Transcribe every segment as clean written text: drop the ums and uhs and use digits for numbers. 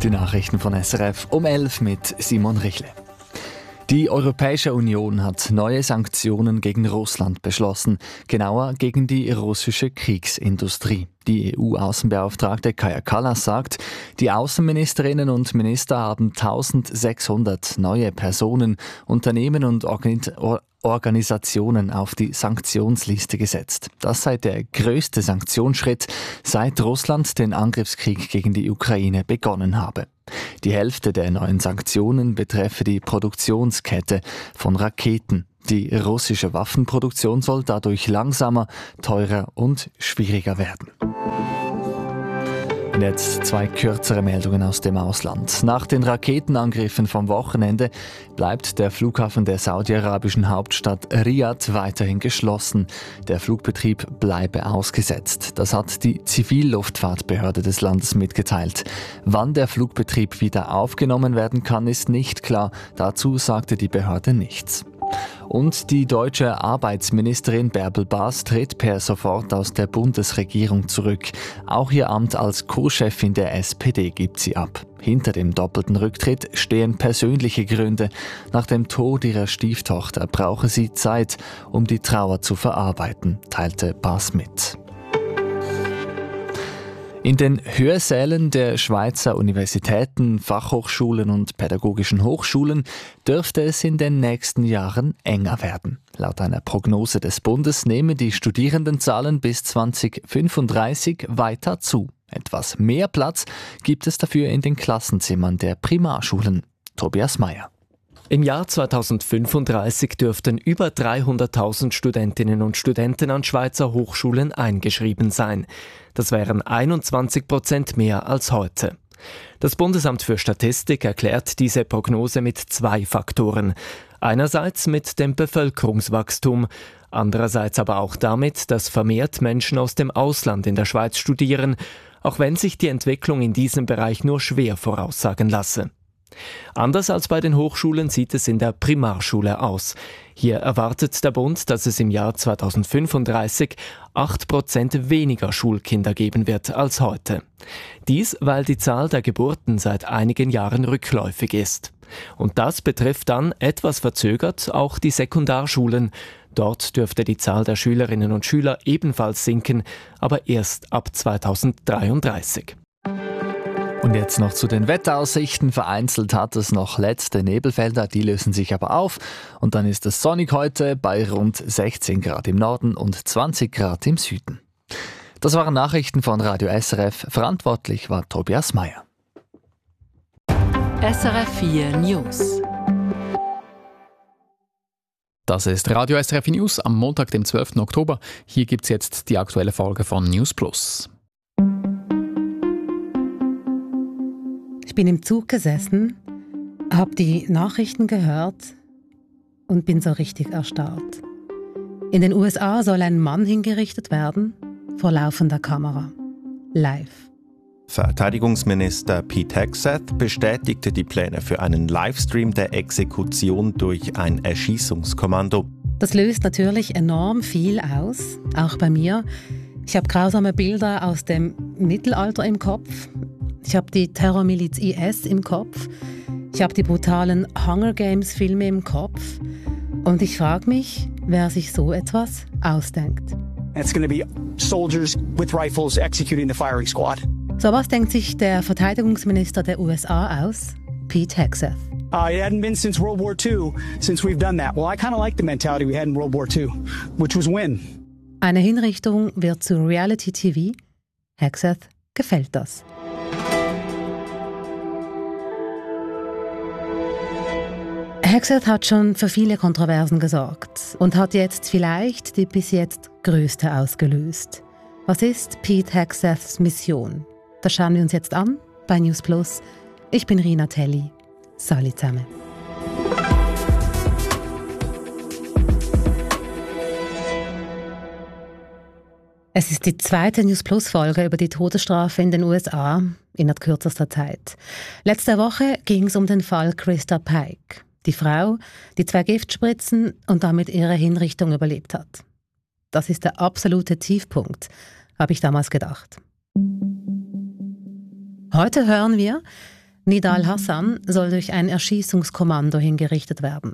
Die Nachrichten von SRF um 11 mit Simon Richle. Die Europäische Union hat neue Sanktionen gegen Russland beschlossen, genauer gegen die russische Kriegsindustrie. Die EU-Außenbeauftragte Kaja Kallas sagt, die Außenministerinnen und Minister haben 1600 neue Personen, Unternehmen und Organisationen auf die Sanktionsliste gesetzt. Das sei der größte Sanktionsschritt, seit Russland den Angriffskrieg gegen die Ukraine begonnen habe. Die Hälfte der neuen Sanktionen betreffe die Produktionskette von Raketen. Die russische Waffenproduktion soll dadurch langsamer, teurer und schwieriger werden. Und jetzt zwei kürzere Meldungen aus dem Ausland. Nach den Raketenangriffen vom Wochenende bleibt der Flughafen der saudi-arabischen Hauptstadt Riyadh weiterhin geschlossen. Der Flugbetrieb bleibe ausgesetzt. Das hat die Zivilluftfahrtbehörde des Landes mitgeteilt. Wann der Flugbetrieb wieder aufgenommen werden kann, ist nicht klar. Dazu sagte die Behörde nichts. Und die deutsche Arbeitsministerin Bärbel Bas tritt per sofort aus der Bundesregierung zurück. Auch ihr Amt als Co-Chefin der SPD gibt sie ab. Hinter dem doppelten Rücktritt stehen persönliche Gründe. Nach dem Tod ihrer Stieftochter brauche sie Zeit, um die Trauer zu verarbeiten, teilte Bas mit. In den Hörsälen der Schweizer Universitäten, Fachhochschulen und pädagogischen Hochschulen dürfte es in den nächsten Jahren enger werden. Laut einer Prognose des Bundes nehmen die Studierendenzahlen bis 2035 weiter zu. Etwas mehr Platz gibt es dafür in den Klassenzimmern der Primarschulen. Tobias Meyer. Im Jahr 2035 dürften über 300.000 Studentinnen und Studenten an Schweizer Hochschulen eingeschrieben sein. Das wären 21% mehr als heute. Das Bundesamt für Statistik erklärt diese Prognose mit zwei Faktoren. Einerseits mit dem Bevölkerungswachstum, andererseits aber auch damit, dass vermehrt Menschen aus dem Ausland in der Schweiz studieren, auch wenn sich die Entwicklung in diesem Bereich nur schwer voraussagen lasse. Anders als bei den Hochschulen sieht es in der Primarschule aus. Hier erwartet der Bund, dass es im Jahr 2035 8% weniger Schulkinder geben wird als heute. Dies, weil die Zahl der Geburten seit einigen Jahren rückläufig ist. Und das betrifft dann etwas verzögert auch die Sekundarschulen. Dort dürfte die Zahl der Schülerinnen und Schüler ebenfalls sinken, aber erst ab 2033. Und jetzt noch zu den Wetteraussichten. Vereinzelt hat es noch letzte Nebelfelder, die lösen sich aber auf. Und dann ist es sonnig heute bei rund 16 Grad im Norden und 20 Grad im Süden. Das waren Nachrichten von Radio SRF. Verantwortlich war Tobias Meyer. SRF 4 News. Das ist Radio SRF News am Montag, dem 12. Oktober. Hier gibt es jetzt die aktuelle Folge von News Plus. Ich bin im Zug gesessen, habe die Nachrichten gehört und bin so richtig erstarrt. In den USA soll ein Mann hingerichtet werden, vor laufender Kamera. Live. Verteidigungsminister Pete Hegseth bestätigte die Pläne für einen Livestream der Exekution durch ein Erschießungskommando. Das löst natürlich enorm viel aus, auch bei mir. Ich habe grausame Bilder aus dem Mittelalter im Kopf. Ich habe die Terrormiliz IS im Kopf. Ich habe die brutalen Hunger Games Filme im Kopf. Und ich frage mich, wer sich so etwas ausdenkt. It's going to be soldiers with rifles executing the firing squad. So was denkt sich der Verteidigungsminister der USA aus? Pete Hegseth. It hadn't been since World War II since we've done that. Well, I kind of like the mentality we had in World War II, which was win. Eine Hinrichtung wird zu Reality TV. Hegseth gefällt das. Hegseth hat schon für viele Kontroversen gesorgt und hat jetzt vielleicht die bis jetzt größte ausgelöst. Was ist Pete Hegseths Mission? Das schauen wir uns jetzt an bei News Plus. Ich bin Rina Telli. Salut zusammen. Es ist die zweite News Plus Folge über die Todesstrafe in den USA innerhalb kürzester Zeit. Letzte Woche ging es um den Fall Krista Pike. Die Frau, die 2 Giftspritzen und damit ihre Hinrichtung überlebt hat. Das ist der absolute Tiefpunkt, habe ich damals gedacht. Heute hören wir, Nidal Hassan soll durch ein Erschießungskommando hingerichtet werden.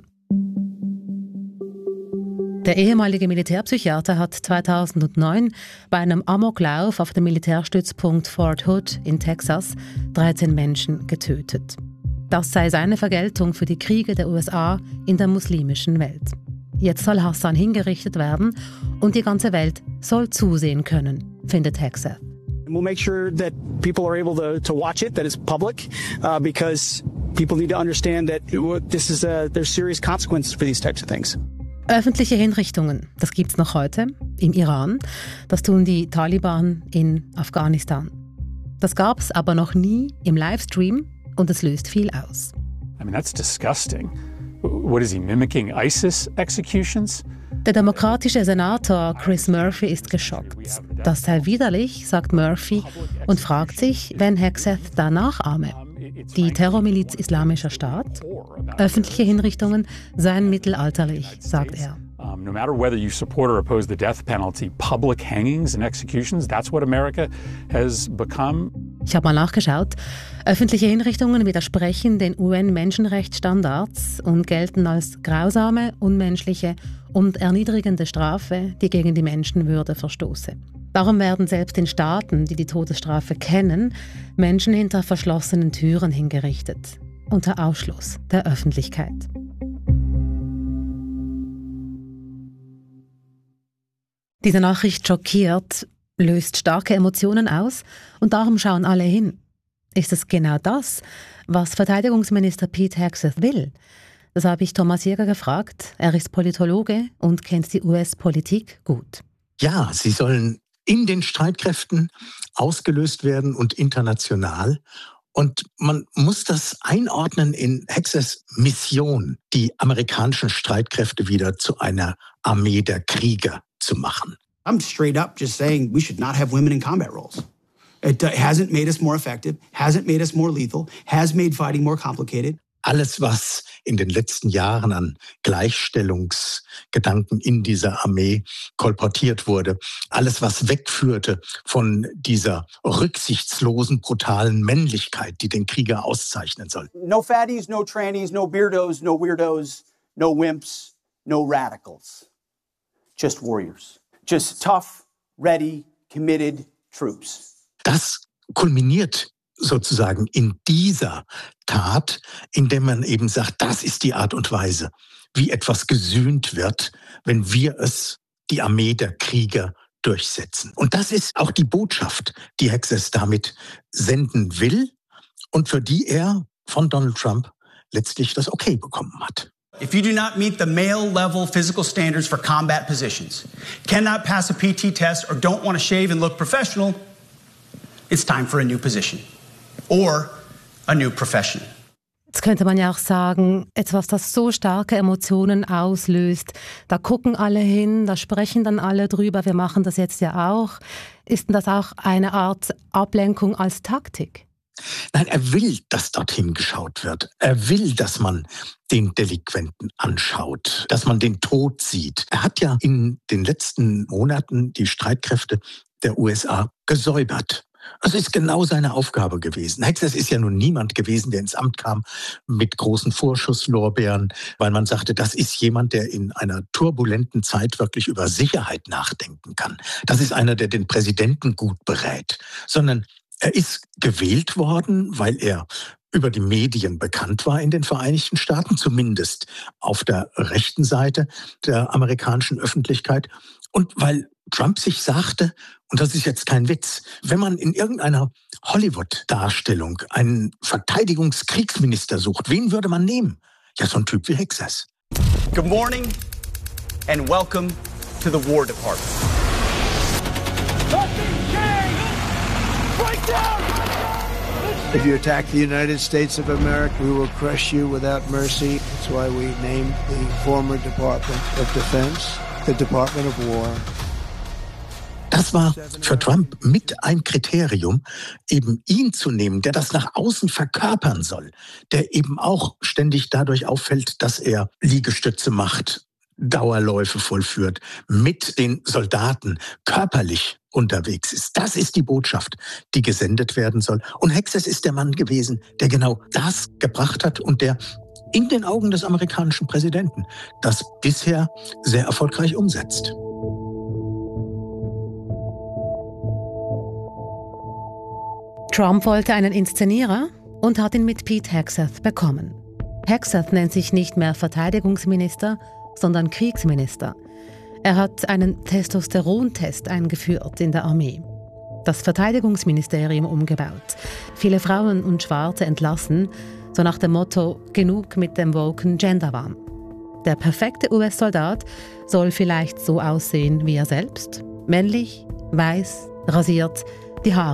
Der ehemalige Militärpsychiater hat 2009 bei einem Amoklauf auf dem Militärstützpunkt Fort Hood in Texas 13 Menschen getötet. Das sei seine Vergeltung für die Kriege der USA in der muslimischen Welt. Jetzt soll Hassan hingerichtet werden und die ganze Welt soll zusehen können, findet Hegseth. We'll make sure that people are able to watch it, that it's public, because people need to understand that there's serious consequences for these types of things. Öffentliche Hinrichtungen, das gibt's noch heute im Iran. Das tun die Taliban in Afghanistan. Das gab's aber noch nie im Livestream und es löst viel aus. I mean, that's disgusting. What is he mimicking? ISIS executions? Der demokratische Senator Chris Murphy ist geschockt. Das sei widerlich, sagt Murphy und fragt sich, wenn Hegseth da nachahme. Die Terrormiliz Islamischer Staat? Öffentliche Hinrichtungen seien mittelalterlich, sagt er. No matter whether you support or oppose the death penalty, public hangings and executions, that's what America has become. Ich habe mal nachgeschaut. Öffentliche Hinrichtungen widersprechen den UN-Menschenrechtsstandards und gelten als grausame, unmenschliche und erniedrigende Strafe, die gegen die Menschenwürde verstoße. Darum werden selbst in Staaten, die die Todesstrafe kennen, Menschen hinter verschlossenen Türen hingerichtet, unter Ausschluss der Öffentlichkeit. Diese Nachricht schockiert, löst starke Emotionen aus und darum schauen alle hin. Ist es genau das, was Verteidigungsminister Pete Hegseth will? Das habe ich Thomas Jäger gefragt. Er ist Politologe und kennt die US-Politik gut. Ja, sie sollen in den Streitkräften ausgelöst werden und international. Und man muss das einordnen in Hegseths Mission, die amerikanischen Streitkräfte wieder zu einer Armee der Krieger zu machen. I'm straight up just saying we should not have women in combat roles. It hasn't made us more effective, hasn't made us more lethal, has made fighting more complicated. Alles, was in den letzten Jahren an Gleichstellungsgedanken in dieser Armee kolportiert wurde, alles, was wegführte von dieser rücksichtslosen, brutalen Männlichkeit, die den Krieger auszeichnen soll. No fatties, no trannies, no beardos, no weirdos, no wimps, no radicals. Just warriors. Just tough, ready, committed troops. Das kulminiert sozusagen in dieser Tat, indem man eben sagt, das ist die Art und Weise, wie etwas gesühnt wird, wenn wir es, die Armee der Krieger, durchsetzen. Und das ist auch die Botschaft, die Hegseth damit senden will und für die er von Donald Trump letztlich das Okay bekommen hat. If you do not meet the male-level physical standards for combat positions, cannot pass a PT test, or don't want to shave and look professional, it's time for a new position or a new profession. Jetzt könnte man ja auch sagen, etwas, das so starke Emotionen auslöst, da gucken alle hin, da sprechen dann alle drüber, wir machen das jetzt ja auch. Ist denn das auch eine Art Ablenkung als Taktik? Nein, er will, dass dorthin geschaut wird. Er will, dass man den Delinquenten anschaut, dass man den Tod sieht. Er hat ja in den letzten Monaten die Streitkräfte der USA gesäubert. Das ist genau seine Aufgabe gewesen. Hegseth ist ja nun niemand gewesen, der ins Amt kam mit großen Vorschusslorbeeren, weil man sagte, das ist jemand, der in einer turbulenten Zeit wirklich über Sicherheit nachdenken kann. Das ist einer, der den Präsidenten gut berät. Sondern er ist gewählt worden, weil er über die Medien bekannt war in den Vereinigten Staaten, zumindest auf der rechten Seite der amerikanischen Öffentlichkeit. Und weil Trump sich sagte, und das ist jetzt kein Witz, wenn man in irgendeiner Hollywood-Darstellung einen Verteidigungskriegsminister sucht, wen würde man nehmen? Ja, so ein Typ wie Hegseth. Good morning and welcome to the War Department. If you attack the United States of America, we will crush you without mercy. That's why we named the former Department of Defense the Department of War. Das war für Trump mit ein Kriterium, eben ihn zu nehmen, der das nach außen verkörpern soll, der eben auch ständig dadurch auffällt, dass er Liegestütze macht, Dauerläufe vollführt, mit den Soldaten körperlich unterwegs ist. Das ist die Botschaft, die gesendet werden soll. Und Hexas ist der Mann gewesen, der genau das gebracht hat und der in den Augen des amerikanischen Präsidenten das bisher sehr erfolgreich umsetzt. Trump wollte einen Inszenierer und hat ihn mit Pete Hegseth bekommen. Hegseth nennt sich nicht mehr Verteidigungsminister, sondern Kriegsminister. Er hat einen Testosterontest eingeführt in der Armee. Das Verteidigungsministerium umgebaut. Viele Frauen und Schwarze entlassen, so nach dem Motto «Genug mit dem woken Genderwahn». Der perfekte US-Soldat soll vielleicht so aussehen wie er selbst. Männlich, weiß, rasiert, die Haare